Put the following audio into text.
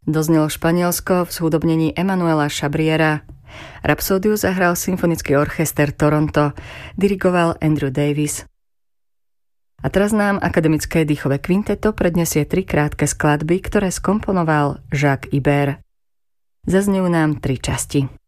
Doznelo Španielsko v zhudobnení Emanuela Chabriera. Rapsódiu zahral Symfonický orchester Toronto, dirigoval Andrew Davis. A teraz nám akademické dýchové kvinteto prednesie 3 krátke skladby, ktoré skomponoval Jacques Ibert. Zaznejú nám 3 časti.